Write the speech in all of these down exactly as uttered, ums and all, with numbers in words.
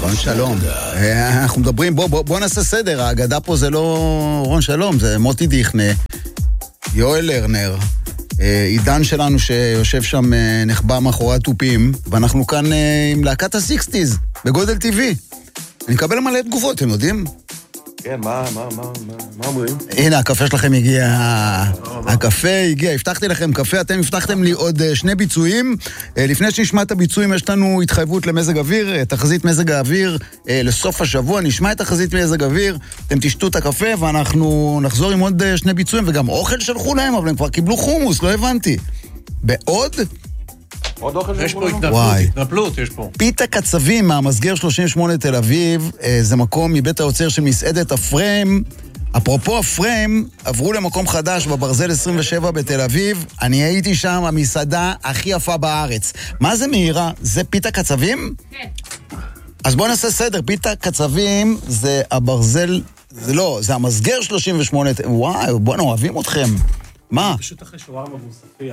רון שלום. אנחנו מדברים, בוא, בוא, בוא נעשה סדר, האגדה פה זה לא רון שלום, זה מוטי דיכנה, יואל לרנר, עידן שלנו שיושב שם נחבא מאחורי הטופים, ואנחנו כאן עם להקת ה-שישים בגודל טבעי. אני מקבל מלא תגובות, אתם יודעים? כן, מה, מה, מה, מה אומרים? הנה, הקפה שלכם הגיע, הקפה הגיע, הבטחתי לכם קפה, אתם הבטחתם לי עוד שני ביצועים. לפני שנשמע את הביצועים, יש לנו התחייבות למזג אוויר, תחזית מזג האוויר לסוף השבוע, נשמע את תחזית מזג אוויר, אתם תשתו את הקפה ואנחנו נחזור עם עוד שני ביצועים, וגם אוכל שלחו להם, אבל הם כבר קיבלו חומוס, לא הבנתי. בעוד? עוד אוכל יש פה התנפלות, התנפלות, יש פה. פיתה קצבים מהמסגר שלושים ושמונה תל אביב, זה מקום מבית היוצר של מסעדת הפריים. אפרופו הפריים, עברו למקום חדש בברזל עשרים ושבע בתל אביב, אני הייתי שם, המסעדה הכי יפה בארץ. מה זה מהירה? זה פיתה קצבים? כן. אז בואו נעשה סדר, פיתה קצבים זה הברזל, זה לא, זה המסגר שלושים ושמונה, וואי, בואו אוהבים אתכם. מה? פשוט אחרי שווארמה ואוספיה.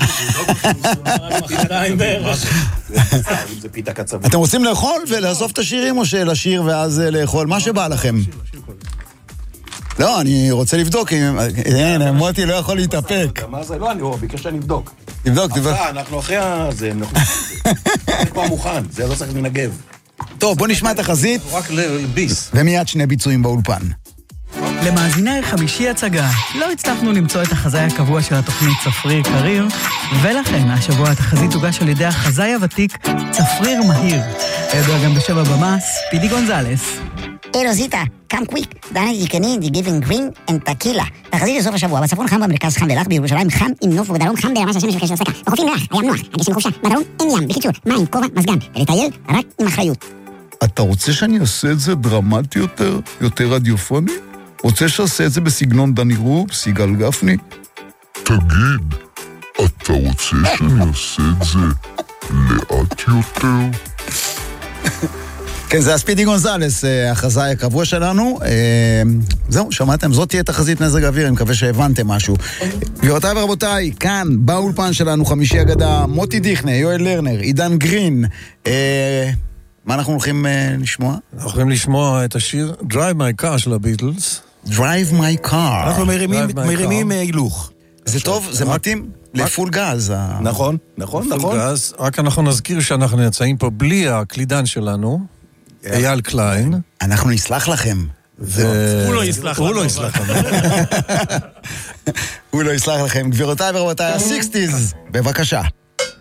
מחריים בערך. זה פיתה קצבים. אתם רוצים לאכול ולאסוף את השירים או לשיר ואז לאכול? מה שבא לכם. לא, אני רוצה לבדוק. הנה, מוטי לא יכול להתאפק. מה זה? לא, אני ביקש שאני אבדוק. תבדוק, תבדוק. אנחנו אחרי זה, זה כבר מוכן, זה לא צריך לנגב. טוב, בוא נשמע את החזית. רק לביס. ומיד שני ביצועים באולפן. למאזיני חמישי הצגה, לא הצלחנו למצוא את החזאי הקבוע של התוכנית צפריר קריר, ולכן השבוע התחזית הוגש על ידי החזאי הוותיק צפריר מהיר, הידוע גם בשם הבמה ספידי גונזלס. היי רוזיטה, come quick, דנה יקני, די גיבן גרין and טקילה. תחזית לסוף השבוע, בצפון חם, במרכז חם ולח, בירושלים חם עם נוף ובדרום חם ברמה של שמש וקשר הפסקה. בחופים ריח, הים נוח, הגשם חופשה, בדרום אין ים, בקיצור, מים, כובע, מזגן, ולטייל רק עם אחריות. אתה רוצה שאני אעשה את זה דרמטי יותר, יותר רדיופוני? רוצה שעשה את זה בסגנון דני רוב, סיגל גפני? תגיד, אתה רוצה שאני אעשה את זה לאט יותר? כן, זה הספידי גונזלס, החזאי הקבוע שלנו. זהו, שמעתם, זאת תהיה תחזית מזג האוויר, אני מקווה שהבנתם משהו. גבירותיי ורבותיי, כאן, באולפן שלנו, חמישי אגדה, מוטי דיכנה, יואל לרנר, עידן גרין. מה אנחנו הולכים לשמוע? אנחנו הולכים לשמוע את השיר Drive My Car של הביטלס. Drive My Car. אנחנו מרימים הילוך. זה טוב, זה מתאים לפול גז. נכון, נכון, נכון. רק אנחנו נזכיר שאנחנו נמצאים פה בלי הקלידן שלנו, אייל קליין. אנחנו נסלח לכם. הוא לא יסלח לכם. הוא לא יסלח לכם. הוא לא יסלח לכם. גבירותיי ורבותיי, ה-שישים, בבקשה.